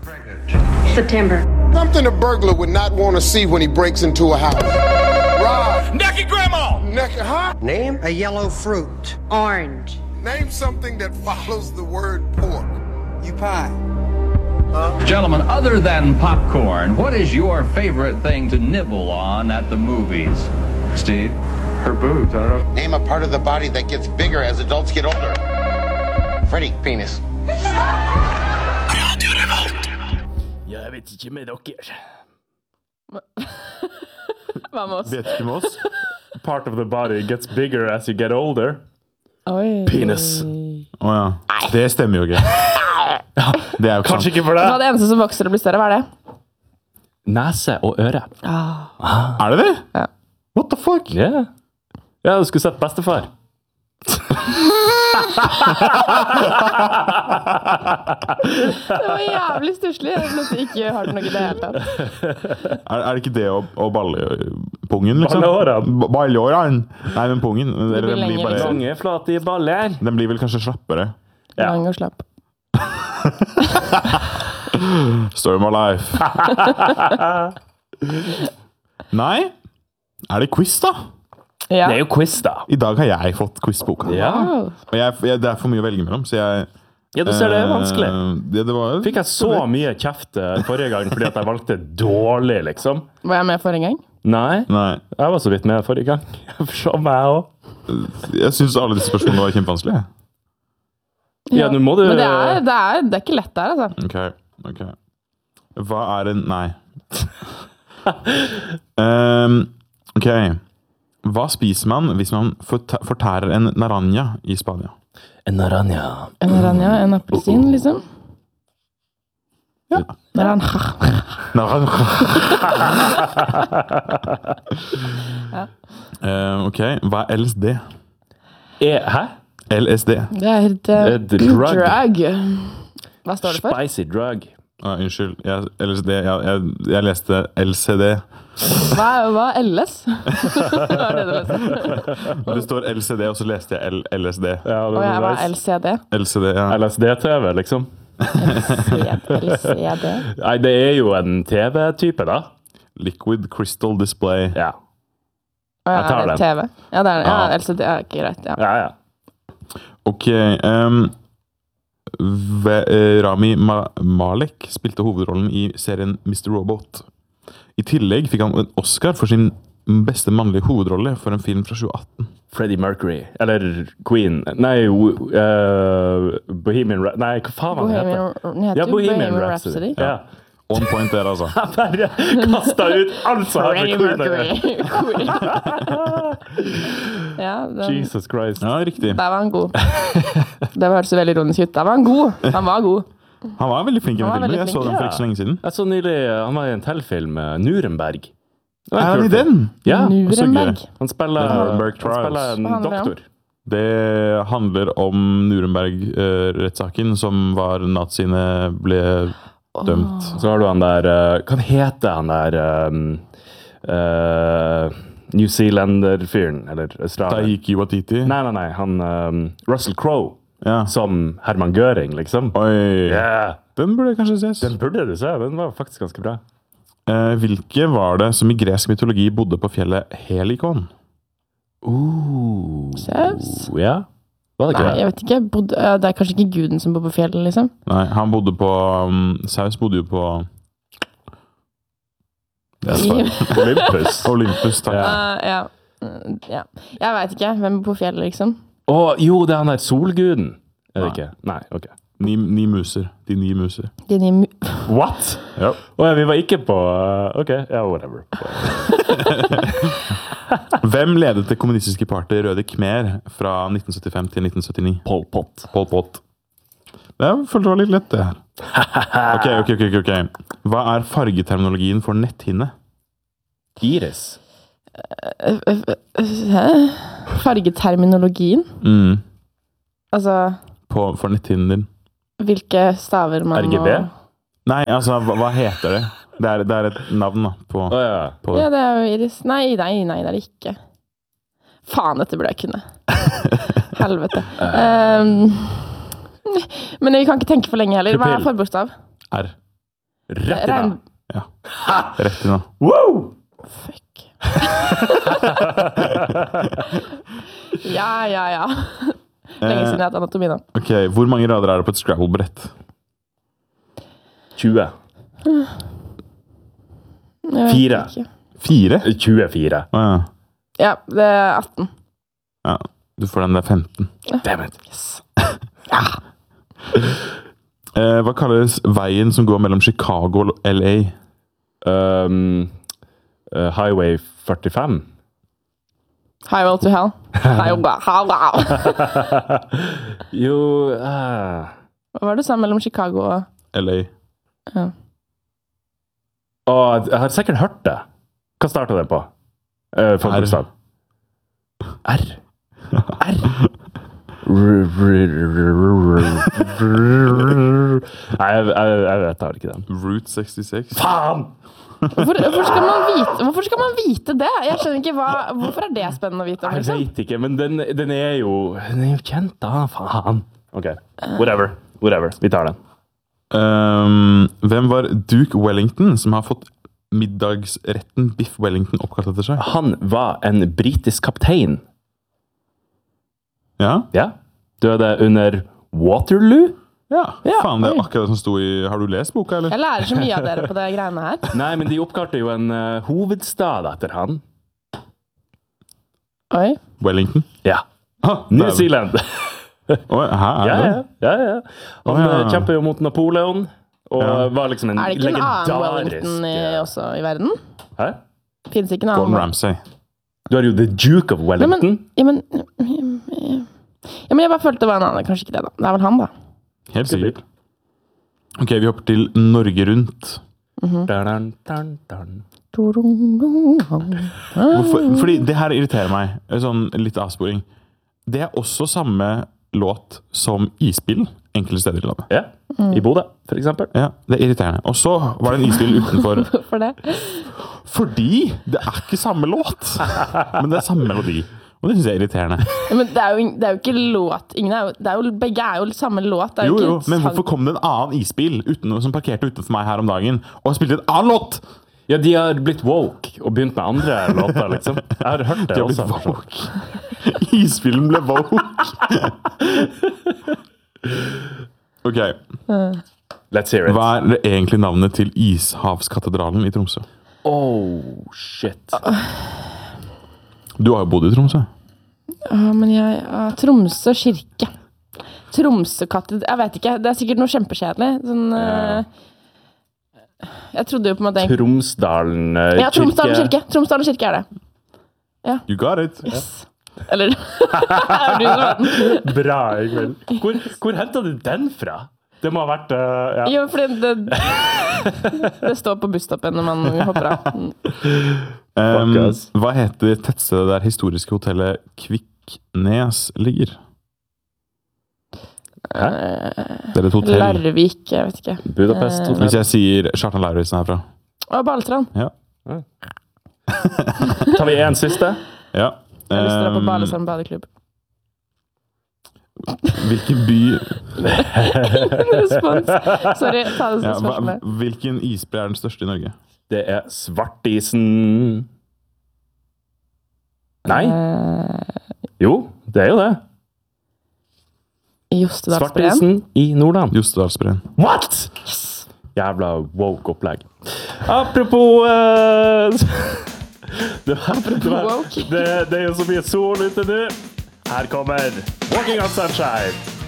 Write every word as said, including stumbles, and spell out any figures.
September. Something a burglar would not want to see when he breaks into a house. Rob. Naked grandma! Naked, huh? Name a yellow fruit. Orange. Name something that follows the word pork. You pie. Huh? Gentlemen, other than popcorn, what is your favorite thing to nibble on at the movies? Steve? Her boobs, I don't know. Name a part of the body that gets bigger as adults get older. Freddy, penis. Ja, jeg vet ikke med dere. Hva med oss? Vet ikke med oss. Part of the body gets bigger as you get older. Oi. Penis. Åja, oh, ja. Det stemmer jo ikke. Ja, det er jo Kanskje ikke for det. Hva er det eneste som vokser og blir større? Hva er det? Nese og øre. Ah. Ah. Er det det? Ja. What the fuck? Yeah. Ja, du skulle sett bestefar. Det var jævlig stusslig. Jeg har ikke hørt noe i det hele tatt. Er, er det ikke det å, å balle pungen, liksom? Ballehårene. Ballehårene. Nei, men pungen. Det blir den, blir bare, Lange, flate baller. Den blir vel kanskje slappere. Ja. Lang og slapp. Story of my life. Nei? Er det quiz, da? Ja. Det er jo quiz, da. I dag har jeg fått quizboka. Ja. Og jeg, jeg, det er for mye å velge mellom, så jeg... Ja, du ser det er vanskelig. Uh, det, det var, Fikk jeg så mye kjeft forrige gang fordi at jeg valgte dårlig, liksom? Var jeg med forrige gang? Nei. Nei. Jeg var så vidt med forrige gang. Så meg også. Jeg synes alle disse spørsmålene var kjempevanskelige. Ja, ja nå må du... Men det er, det, er, det er ikke lett der, altså. Ok, ok. Hva er en... Nei. um, ok. Hva spiser man hvis man fortærer en naranja i Spania? En naranja. En naranja, en appelsin, liksom? Ja. Naranja. Naranja. Ja. Uh, ok, hva er L S D? E, hæ? L S D. Det er et uh, drug. drug. Hva står det for? Spicy drug. Ah, unnskyld, jeg, L S D, jeg, jeg, jeg leste L C D. Hva, hva er L S? Hva er det du leste? Det står L C D, og så leste jeg L L S D. Ja, og jeg var L C D. L C D, ja. L S D-T V, liksom. L C D. Nei, det er jo en T V-type, da. Liquid Crystal Display. Ja. Oh, ja, jeg tar er det den. T V? Ja, det er ja, Ja. L C D. Ja, ikke greit. Ja, ja. ja. Ok, um, Ve, uh, Rami Ma Malek spilte hovedrollen i serien mister Robot. I tillegg fikk han en Oscar for sin beste mannlige hovedrolle for en film fra tjue atten. Freddie Mercury. Eller Queen. Nei, uh, Bohemian Rhapsody. Nei, hva faen han heter? Bohemian, heter Ja, Bohemian, Bohemian Rhapsody. Rhapsody. Ja. On point der, altså. Jeg bare kastet ut alt som har med Queen å Mercury. Ja, den, Jesus Christ. Ja, riktig. der var han god. Det hørtes veldig ironisk ut. Der var han god. Han var god. Han var veldig flink i den Han var filmen. veldig Jeg så flink, den for ja. ikke så lenge siden. Jeg så nylig, han var i en telfilm, Nuremberg. Det var en Er han kul i film. den? Ja, Nuremberg. han spiller, Nuremberg han Trials. spiller en Hva handler det om? doktor. Det handler om Nuremberg-rettssaken, som var naziene ble dømt. Så har du han der, uh, hva heter han der um, uh, New Zealander-fyren, eller Australier? Taiki Waititi. Nei, nei, nei, han um, Russell Crowe, Ja. som Hermann Göring, liksom. Oi. Yeah. Den burde kanskje ses. Den burde du se, den var faktisk ganske bra. Eh, hvilke var det som i gresk mytologi bodde på fjellet Helikon? Uh, Zeus? Ja, var det ikke Nei, det? jeg vet ikke. Bod, ja, det er kanskje ikke guden som bor på fjellet, liksom. Nei, han bodde på um, Zeus bodde jo på Det er svaret. Olympus. Olympus, takk. Ja. Uh, ja. Mm, ja. Jeg vet ikke. Hvem bor på fjellet, liksom? Åh, jo, det er han der solguden. Er det Nei. ikke? Nei, ok. Ni, ni muser. De ni muser. De ni mu- What? Ja. Åja, vi var ikke på... uh, Ok, ja, whatever. Hvem ledet det kommunistiske partiet Røde Khmer fra nitten syttifem til nitten syttini? Pol Pot. Pol Pot. Jeg følte det var litt lett, det her. Ok, ok, ok, ok. Hva er fargeterminologien for netthinne? Iris. Hæ? Fargeterminologien? Mm. Altså, På, for netthinnen din. hvilke staver man R G B? Nei, altså, hva, hva heter det? Det er, det er et navn da, på, Åja. på Ja, det er jo iris. Nei, nei, nei, det er det ikke. Faen, dette burde jeg kunne. Helvete. Um, men vi kan ikke tenke for lenge heller. Hva er Pupill. forbokstav? R. Rett i Regn... nå. Ja. Rett i nå. Wow! Fuck. ja, ja, ja. Lenge siden jeg har hatt anatomi da. Ok, hvor mange rader er det på et Scrabble-brett? tjue. Jeg vet Fire. ikke. Fire? tjuefire. Å ja. Ja, det er atten. Ja, du får den der femten. Damn it. Yes. Eh, hva kalles veien som går mellom Chicago og L A? Um, uh, Highway førtifem. Highway to hell. Highway, highway. Jo uh. Hva var det du sa mellom Chicago og L A. ja. Å, jeg har sikkert hørt det. Hva startet det på? Uh, for R. bokstav. R. R. Nei, jeg, jeg, jeg vet det ikke den. Route sekstiseks. Faen! Hvorfor, hvorfor, skal man vite, hvorfor skal man vite det? Jeg skjønner ikke hva, hvorfor er det spennende å vite om, Jeg liksom? vet ikke, men den, den er jo Den er jo kjent da, faen. Ok, whatever, whatever, vi tar den. Um, hvem var Duke Wellington som har fått middagsretten Biff Wellington oppkalt etter seg? Han var en britisk kaptein. Ja? Ja, døde under Waterloo? Ja, Ja, faen, det er oi. akkurat det som sto i... Har du lest boka, eller? Jeg lærer så mye av dere på det greiene her. Nei, men de oppkalte jo en uh, hovedstad etter han. Oi. Wellington? Ja, Ha, New der- Zealand. Oi, her er Ja, det. ja, ja, ja. Han Å, ja. eh, kjempet jo mot Napoleon, og Ja. var liksom en Er det ikke en annen legendarisk... Wellington i, også i verden? Hæ? Finnes ikke en Gordon annen? Ramsay. Du har jo The Duke of Nei, Wellington. men, ja, men, ja, men jeg bare følte det var en annen. Kanskje ikke det da. Det er vel han da. Helt sikkert. Ok, vi hopper til Norge Rundt. Dun, dun, dun. Hvorfor? Fordi det her irriterer meg. Sånn litt avsporing. Det er også samme låt som Isbilen enkelte steder i landet. Ja, i Bodø, for eksempel. Ja, det er irriterende. Og så var det en isbil utenfor. Hvorfor det? Fordi det er ikke samme låt, men det er samme melodi. Og det synes jeg er irriterende. Ja, men det er, jo, det er jo ikke låt. Ingen er jo, det er jo, begge er jo samme låt. Det er Jo, ikke jo, et men sang- hvorfor kom det en annen isbil uten, som parkerte utenfor meg her om dagen, og spilte en annen låt? Ja, de har blitt woke og begynt med andre låter, liksom. Jeg har hørt det De har blitt også. woke. Isbilen ble woke. Ok, Let's hear it. hva er det egentlig navnet til Ishavskatedralen i Tromsø? Oh, shit. Du har jo bodd i Tromsø. Ja, men jeg... ja, Tromsø kirke. Tromsø-katted... Jeg vet ikke. Det er sikkert noe kjempekjedelig. Sånn... eh, Jeg trodde jo på en måte... Tromsdalen eh, Ja, Tromsdalen kirke. Tromsdalen kirke er det. You got it. Yes. Eller... er du som vet den? Bra, Ingvild. Hvor, hvor hentet du den fra? Det må ha vært... eh, ja. Jo, fordi det... det står på busstoppen når man hopper av. Mm. Um, Fuck us. hva heter tettstedet der historiske hotellet Kviknes ligger? Hæ? Det er et hotell. Larvik, jeg vet ikke. Budapest. Eh, Hvis jeg sier Kjartan Lauritzen herfra. Og Balestrand. Ja. Tar vi en siste? ja. Jeg har lyst til å dra på Um, Balestrand badeklubb. hvilken by Respons. Sorry, ta det som ja, hva, spørsmål. Hvilken isbre er den største i Norge? Det er Svartisen. Nei? Eh, Jo, det er jo det. Jostedalsbreen. Svartisen i Nordland. Jostedalsbreen. What?! Jævla woke opplegg. Apropos eh, det, det, woke. det, det er jo så mye sol ute nå. Her kommer Walking on Sunshine.